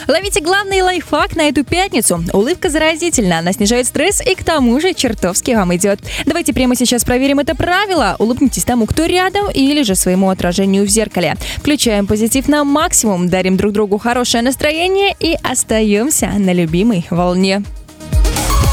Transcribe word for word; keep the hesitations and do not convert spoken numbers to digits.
Ловите главный лайфхак на эту пятницу. Улыбка заразительна, она снижает стресс и к тому же чертовски вам идет. Давайте прямо сейчас проверим это правило. Улыбнитесь тому, кто рядом, или же своему отражению в зеркале. Включаем позитив на максимум, дарим друг другу хорошее настроение и остаемся на любимой волне.